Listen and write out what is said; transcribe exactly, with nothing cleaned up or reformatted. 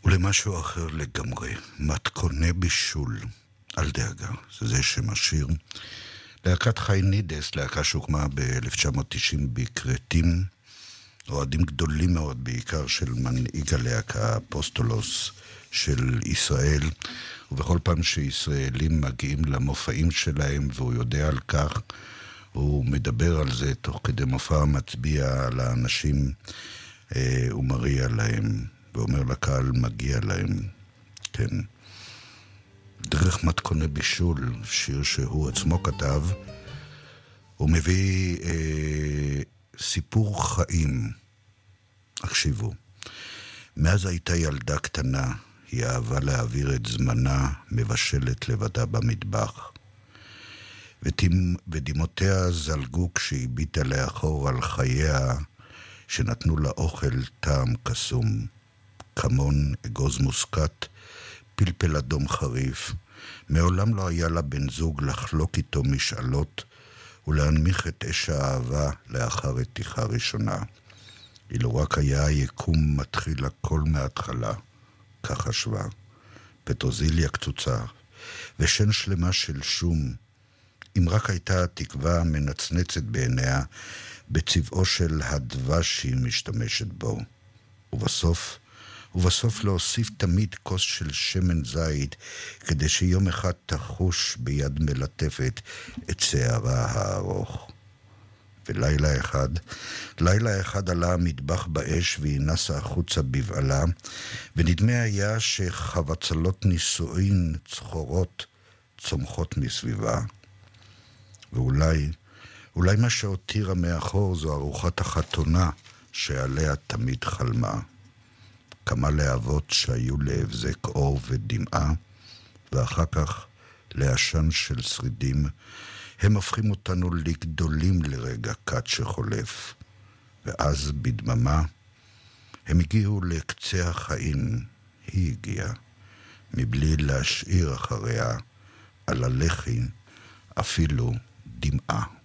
ולמשהו אחר לגמרי, מתכוני בישול, אל דאגה, זה שם השיר. להקת חיינידס, להקה שהוקמה ב-אלף תשע מאות תשעים בקרטים, אוהדים גדולים מאוד, בעיקר של מנהיג הלהקה אפוסטולוס של ישראל, ובכל פעם שישראלים מגיעים למופעים שלהם, והוא יודע על כך, הוא מדבר על זה תוך כדי מופע, מצביע על האנשים, אה, הוא מריע להם, ואומר לקהל מגיע להם, כן. דרך מתכוני בישול, שיר שהוא עצמו כתב, הוא מביא אה, סיפור חיים. הקשיבו, מאז הייתה ילדה קטנה, היא אהבה להעביר את זמנה מבשלת לבדה במטבח. ודמעותיה זלגו כשהביטה לאחור על חייה שנתנו לה אוכל טעם קסום, כמון, אגוז מוסקת, פלפל אדום חריף. מעולם לא היה לה בן זוג לחלוק איתו משאלות ולהנמיך את אש האהבה לאחר רתיחה ראשונה. אילו רק היה היקום מתחיל הכל מההתחלה, כך חשבה. פטרוזיליה קצוצה ושן שלמה של שום, אם רק הייתה התקווה מנצנצת בעיניה בצבעו של הדבש שהיא משתמשת בו. ובסוף, ובסוף להוסיף תמיד כוס של שמן זית, כדי שיום אחד תחוש ביד מלטפת את שערה הארוך. ולילה אחד, לילה אחד עלה המטבח באש והיא נסה החוצה בבעלה, ונדמה היה שחבצלות נישואין צחורות צומחות מסביבה. ואולי, אולי מה שהותירה מאחור זו ארוחת החתונה שעליה תמיד חלמה. כמה להבות שהיו להבזק אור ודמעה, ואחר כך לעשן של שרידים, הם הופכים אותנו לגדולים לרגע קט שחולף. ואז בדממה הם הגיעו לקצה החיים, היא הגיעה, מבלי להשאיר אחריה על הלחי אפילו דמעה.